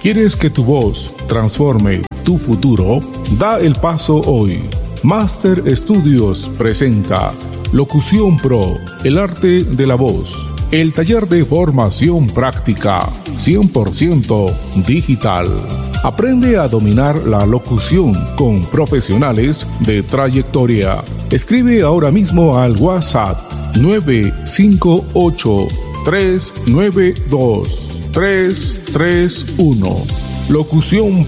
¿Quieres que tu voz transforme tu futuro? Da el paso hoy. Master Studios presenta Locución Pro, el arte de la voz. El taller de formación práctica 100% digital. Aprende a dominar la locución con profesionales de trayectoria. Escribe ahora mismo al WhatsApp 958-392-331. Locución